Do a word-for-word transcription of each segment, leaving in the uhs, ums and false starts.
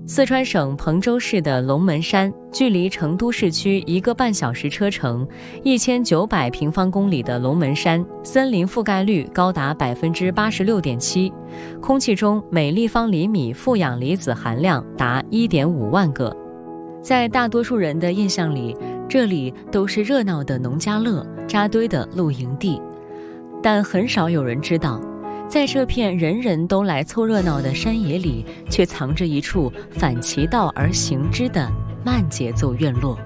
四川省彭州市的龙门山，距离成都市区一个半小时车程，一千九百平方公里的龙门山，森林覆盖率高达百分之八十六点七，空气中每立方厘米负氧离子含量达一点五万个。在大多数人的印象里，这里都是热闹的农家乐、扎堆的露营地，但很少有人知道，在这片人人都来凑热闹的山野里，却藏着一处反其道而行之的慢节奏院落。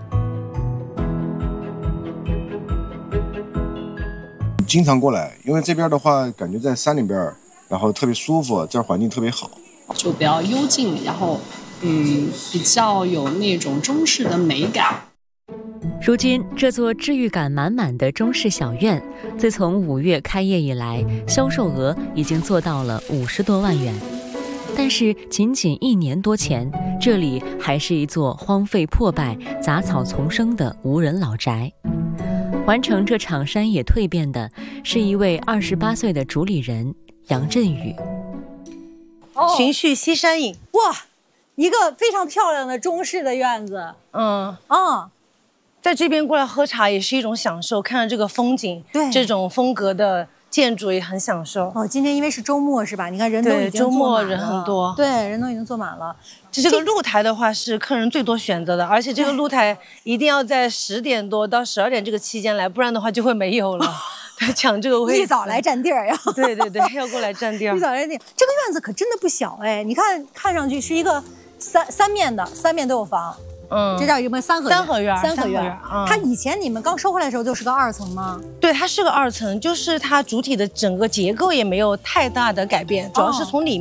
经常过来，因为这边的话，感觉在山里边，然后特别舒服，这儿环境特别好， 就比较幽静，然后嗯，比较有那种中式的美感。 如今，这座治愈感满满的中式小院，自从五月开业以来，销售额已经做到了五十多万元。但是，仅仅一年多前，这里还是一座荒废破败、杂草丛生的无人老宅。完成这场山野蜕变的，是一位二十八岁的主理人杨振宇。 哦，循序西山影， 哇，一个非常漂亮的中式的院子。 嗯啊。 在这边过来喝茶也是一种享受，看着这个风景， 对这种风格的建筑也很享受。 哦，今天因为是周末是吧？你看人都已经周末人很多， 对，人都已经坐满了。 这个露台的话是客人最多选择的，而且这个露台一定要在十点多到十二点这个期间来，不然的话就会没有了。抢这个位置， 一早来占地儿呀！ 对对对，要过来占地儿。 一早来占地儿，这个院子可真的不小哎！你看，看上去是一个三三面的，三面都有房。嗯，这叫什么三合院？ 三合院， 三合院。嗯，它以前你们刚收回来的时候就是个二层吗？ 对，它是个二层，就是它主体的整个结构也没有太大的改变，主要是从里面。